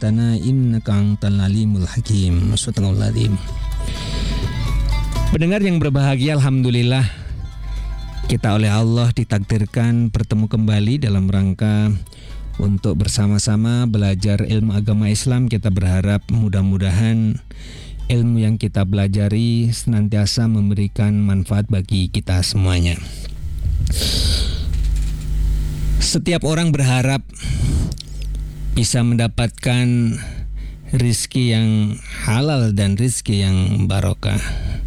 alaytana innaka antal alimul hakim. Subhanalladzim. Pendengar yang berbahagia, alhamdulillah kita oleh Allah ditakdirkan bertemu kembali dalam rangka untuk bersama-sama belajar ilmu agama Islam. Kita berharap mudah-mudahan ilmu yang kita pelajari senantiasa memberikan manfaat bagi kita semuanya. Setiap orang berharap bisa mendapatkan rizki yang halal dan rizki yang barokah.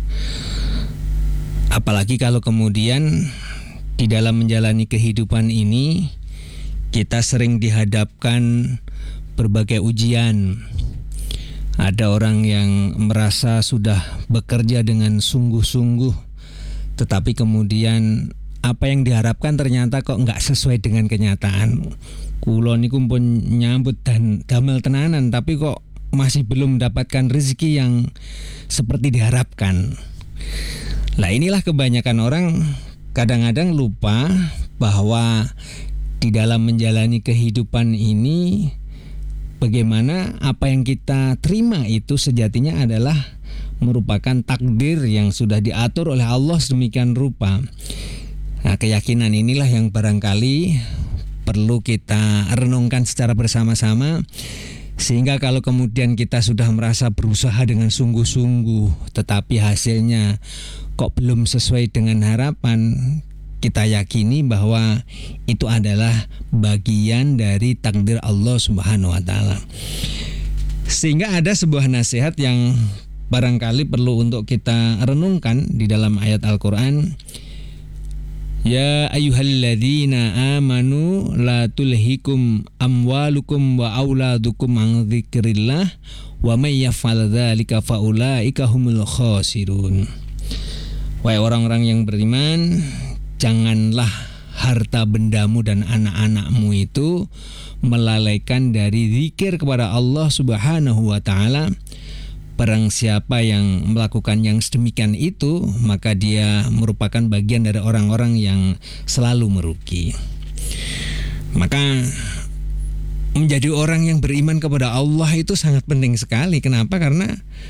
Apalagi kalau kemudian di dalam menjalani kehidupan ini kita sering dihadapkan berbagai ujian. Ada orang yang merasa sudah bekerja dengan sungguh-sungguh, tetapi kemudian apa yang diharapkan ternyata kok nggak sesuai dengan kenyataan. Kulo niku pun nyambut dan damel tenanan, tapi kok masih belum mendapatkan rezeki yang seperti diharapkan. Nah, inilah kebanyakan orang kadang-kadang lupa bahwa di dalam menjalani kehidupan ini, bagaimana apa yang kita terima itu sejatinya adalah merupakan takdir yang sudah diatur oleh Allah sedemikian rupa. Nah, keyakinan inilah yang barangkali perlu kita renungkan secara bersama-sama, sehingga kalau kemudian kita sudah merasa berusaha dengan sungguh-sungguh tetapi hasilnya kok belum sesuai dengan harapan, kita yakini bahwa itu adalah bagian dari takdir Allah Subhanahu wa taala. Sehingga ada sebuah nasihat yang barangkali perlu untuk kita renungkan di dalam ayat Al-Qur'an. Ya ayyuhalladzina amanu la tulhikum amwalukum wa auladukum an dzikrillah wa may yaf'al dzalika faulaika humul khasirun. Wahai orang-orang yang beriman, janganlah harta bendamu dan anak-anakmu itu melalaikan dari zikir kepada Allah Subhanahu wa taala. Barang siapa yang melakukan yang sedemikian itu, maka dia merupakan bagian dari orang-orang yang selalu merugi. Maka menjadi orang yang beriman kepada Allah itu sangat penting sekali. Kenapa? Karena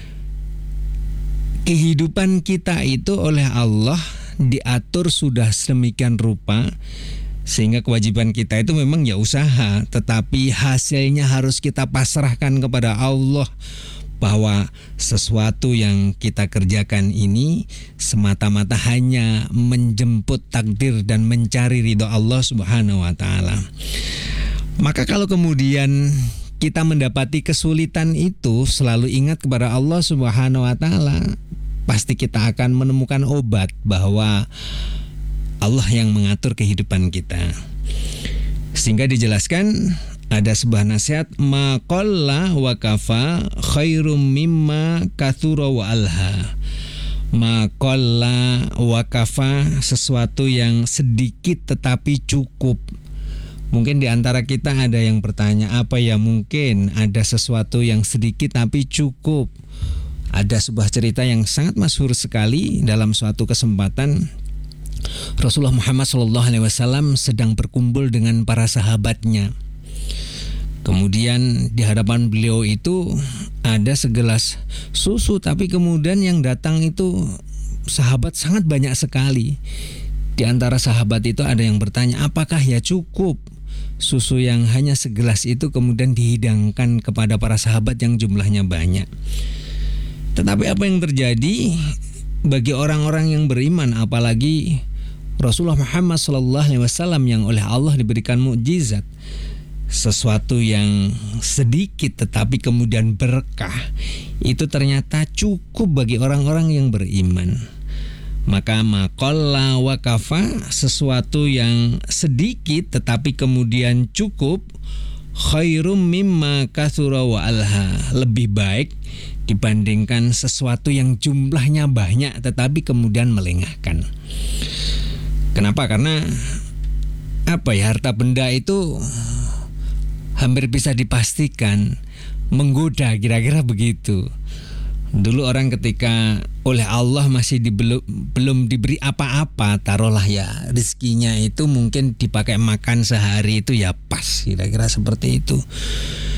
kehidupan kita itu oleh Allah diatur sudah sedemikian rupa, sehingga kewajiban kita itu memang ya usaha, tetapi hasilnya harus kita pasrahkan kepada Allah, bahwa sesuatu yang kita kerjakan ini semata-mata hanya menjemput takdir dan mencari ridho Allah Subhanahu wa taala. Maka kalau kemudian kita mendapati kesulitan itu, selalu ingat kepada Allah Subhanahu wa taala. Pasti kita akan menemukan obat bahwa Allah yang mengatur kehidupan kita. Sehingga dijelaskan ada sebuah nasihat, ma qalla wa kafa khairum mimma katsura wa alha. Ma qalla wa kafa, sesuatu yang sedikit tetapi cukup. Mungkin di antara kita ada yang bertanya, apa ya mungkin ada sesuatu yang sedikit tapi cukup? Ada sebuah cerita yang sangat masyhur sekali. Dalam suatu kesempatan Rasulullah Muhammad SAW sedang berkumpul dengan para sahabatnya. Kemudian di hadapan beliau itu ada segelas susu, tapi kemudian yang datang itu sahabat sangat banyak sekali. Di antara sahabat itu ada yang bertanya, apakah ya cukup susu yang hanya segelas itu kemudian dihidangkan kepada para sahabat yang jumlahnya banyak? Tetapi apa yang terjadi bagi orang-orang yang beriman, apalagi Rasulullah Muhammad SAW yang oleh Allah diberikan mukjizat, sesuatu yang sedikit tetapi kemudian berkah, itu ternyata cukup bagi orang-orang yang beriman. Maka maqalla wa kafa, sesuatu yang sedikit tetapi kemudian cukup, khairum mimma katsura wa alha, lebih baik dibandingkan sesuatu yang jumlahnya banyak tetapi kemudian melengahkan. Kenapa? Karena harta benda itu hampir bisa dipastikan menggoda, kira-kira begitu. Dulu orang ketika oleh Allah masih belum diberi apa-apa, taruhlah ya rezekinya itu mungkin dipakai makan sehari itu ya pas, kira-kira seperti itu.